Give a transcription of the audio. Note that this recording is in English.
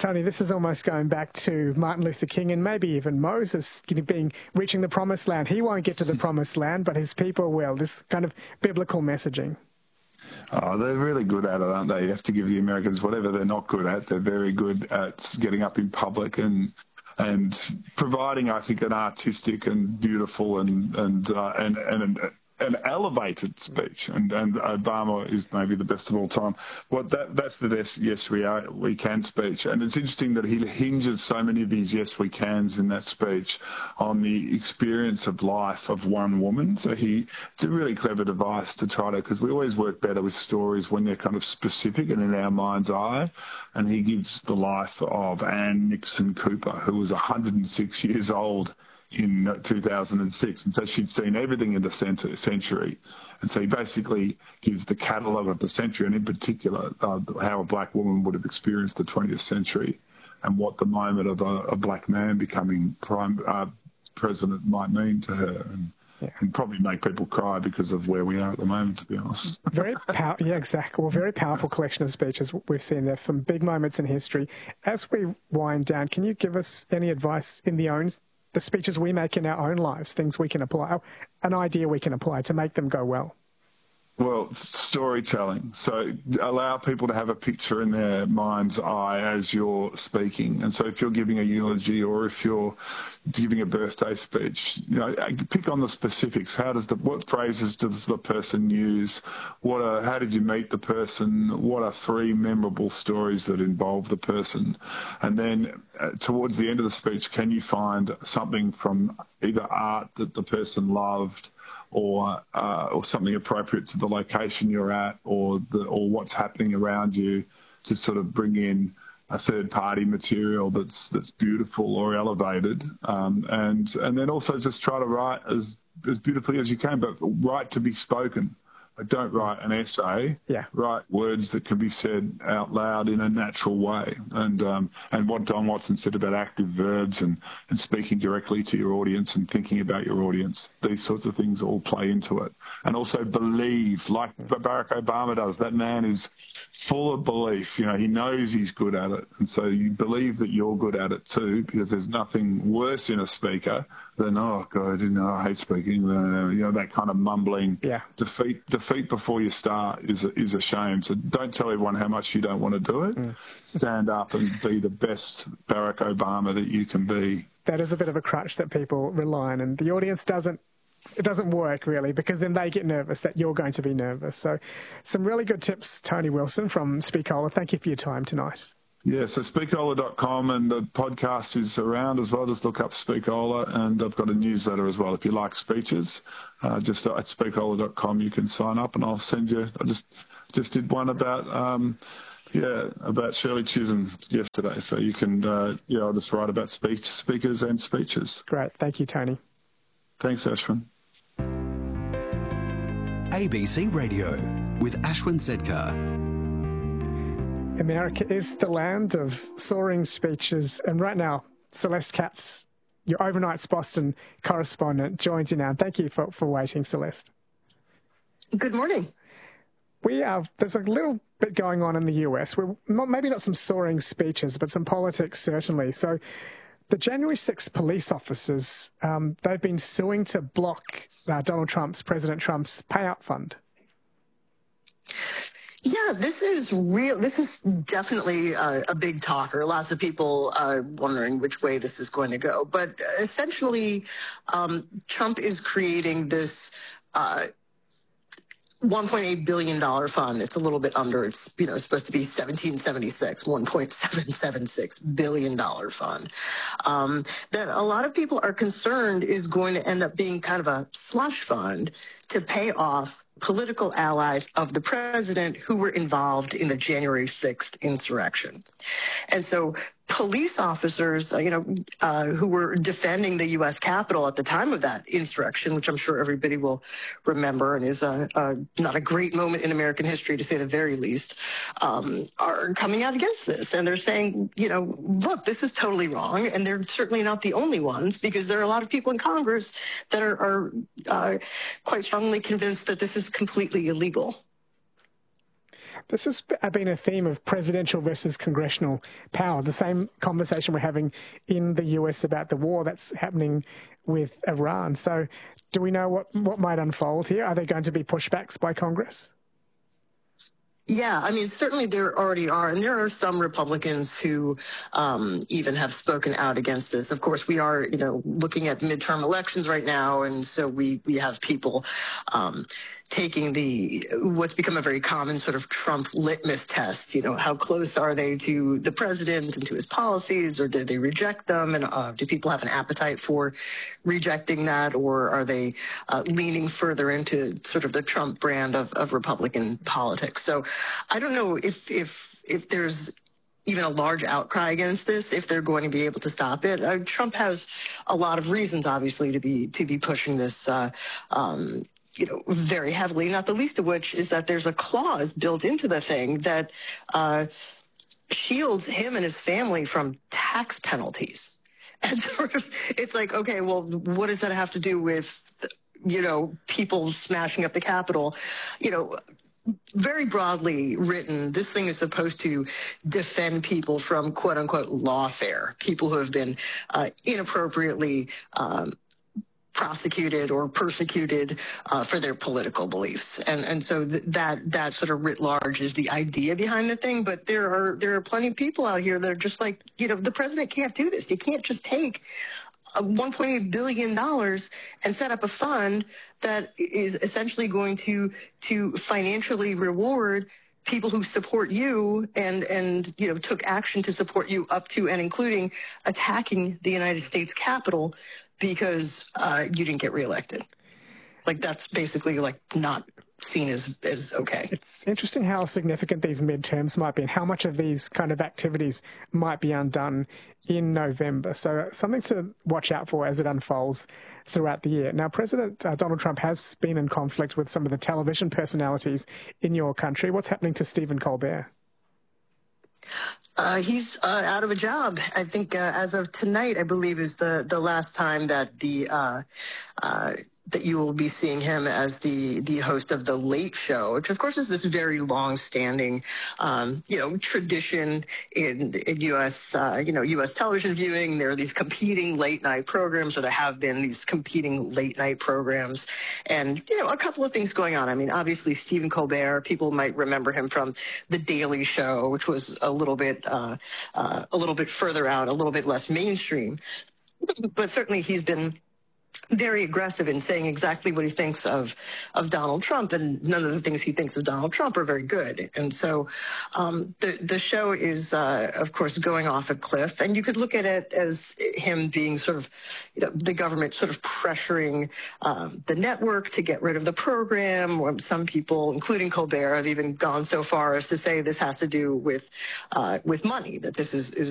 Tony, this is almost going back to Martin Luther King and maybe even Moses reaching the promised land. He won't get to the promised land, but his people will. This kind of biblical messaging. Oh, they're really good at it, aren't they? You have to give the Americans whatever they're not good at. They're very good at getting up in public and providing, I think, an artistic and beautiful and an elevated speech, and Obama is maybe the best of all time. That's the best yes we can speech, and it's interesting that he hinges so many of his yes we cans in that speech on the experience of life of one woman. So it's a really clever device to try to, because we always work better with stories when they're kind of specific and in our mind's eye, and he gives the life of Ann Nixon Cooper, who was 106 years old in 2006, and so she'd seen everything in the century, and so he basically gives the catalogue of the century, and in particular how a black woman would have experienced the 20th century and what the moment of a black man becoming president might mean to her, and probably make people cry because of where we are at the moment, to be honest. Exactly. Well, very powerful collection of speeches we've seen there, from big moments in history. As we wind down, can you give us any advice in the speeches we make in our own lives, things we can apply, an idea we can apply to make them go well? Well, storytelling. So allow people to have a picture in their mind's eye as you're speaking. And so if you're giving a eulogy or if you're giving a birthday speech, pick on the specifics. What phrases does the person use? How did you meet the person? What are 3 memorable stories that involve the person? And then towards the end of the speech, can you find something from either art that the person loved, or something appropriate to the location you're at, or what's happening around you, to sort of bring in a third-party material that's beautiful or elevated, and then also just try to write as beautifully as you can, but write to be spoken. Like, don't write an essay. Write words that can be said out loud in a natural way. And what Don Watson said about active verbs and speaking directly to your audience and thinking about your audience, these sorts of things all play into it. And also believe, like Barack Obama does. That man is full of belief. He knows he's good at it. And so you believe that you're good at it too, because there's nothing worse in a speaker than, oh God, I hate speaking. That kind of mumbling. Defeat before you start is a shame. So don't tell everyone how much you don't want to do it. Stand up and be the best Barack Obama that you can be. That is a bit of a crutch that people rely on, and the audience doesn't work really, because then they get nervous that you're going to be nervous. So some really good tips, Tony Wilson from Speakola. Thank you for your time tonight. Yeah, so Speakola.com, and the podcast is around as well. Just look up Speakola, and I've got a newsletter as well. If you like speeches, just at Speakola.com you can sign up, and I'll send you. I just did one about Shirley Chisholm yesterday, so you can I'll just write about speakers and speeches. Great, thank you, Tony. Thanks, Ashwin. ABC Radio with Ashwin Sedkar. America is the land of soaring speeches, and right now, Celeste Katz, your Overnights Boston correspondent, joins you now. Thank you for waiting, Celeste. Good morning. There's a little bit going on in the US. Maybe not some soaring speeches, but some politics certainly. So the January 6th police officers, they've been suing to block President Trump's payout fund. Yeah, this is real. This is definitely a big talker. Lots of people are wondering which way this is going to go. But essentially, Trump is creating this $1.8 billion fund. It's a little bit under. It's supposed to be 1776, $1.776 billion fund. That a lot of people are concerned is going to end up being kind of a slush fund to pay off political allies of the president who were involved in the January 6th insurrection. And so police officers, who were defending the U.S. Capitol at the time of that insurrection, which I'm sure everybody will remember and is not a great moment in American history, to say the very least, are coming out against this. And they're saying, look, this is totally wrong. And they're certainly not the only ones, because there are a lot of people in Congress that are quite strongly convinced that this is completely illegal. This has been a theme of presidential versus congressional power, the same conversation we're having in the US about the war that's happening with Iran. So do we know what might unfold here? Are there going to be pushbacks by Congress? Yeah, I mean, certainly there already are, and there are some Republicans who even have spoken out against this. Of course, we are, looking at midterm elections right now, and so we have people taking what's become a very common sort of Trump litmus test. How close are they to the president and to his policies, or did they reject them? And do people have an appetite for rejecting that, or are they leaning further into sort of the Trump brand of Republican politics? So I don't know if there's even a large outcry against this, if they're going to be able to stop it. Trump has a lot of reasons, obviously, to be pushing this very heavily, not the least of which is that there's a clause built into the thing that shields him and his family from tax penalties. And sort of, it's like, okay, well, what does that have to do with, people smashing up the Capitol? Very broadly written, this thing is supposed to defend people from quote unquote lawfare, people who have been inappropriately prosecuted or persecuted for their political beliefs. And so that sort of writ large is the idea behind the thing. But there are plenty of people out here that are just like, the president can't do this. You can't just take $1.8 billion and set up a fund that is essentially going to financially reward people who support you and took action to support you up to and including attacking the United States Capitol because you didn't get reelected. Like, that's basically not seen as okay. It's interesting how significant these midterms might be and how much of these kind of activities might be undone in November. So something to watch out for as it unfolds throughout the year. Now, President Donald Trump has been in conflict with some of the television personalities in your country. What's happening to Stephen Colbert? He's out of a job. I think as of tonight, I believe, is the last time that that you will be seeing him as the host of The Late Show, which of course is this very long-standing, tradition in U.S. U.S. television viewing. There are these competing late-night programs, or there have been these competing late-night programs, and a couple of things going on. I mean, obviously Stephen Colbert, people might remember him from The Daily Show, which was a little bit further out, a little bit less mainstream, but certainly he's been very aggressive in saying exactly what he thinks of Donald Trump, and none of the things he thinks of Donald Trump are very good. And so the show is, of course, going off a cliff. And you could look at it as him being sort of, the government sort of pressuring the network to get rid of the program. Or some people, including Colbert, have even gone so far as to say this has to do with money, that this is